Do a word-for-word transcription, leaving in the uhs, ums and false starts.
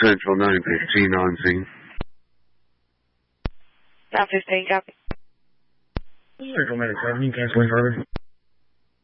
Central nine fifteen on scene. nine fifteen, copy. Central nine seventeen, canceling further.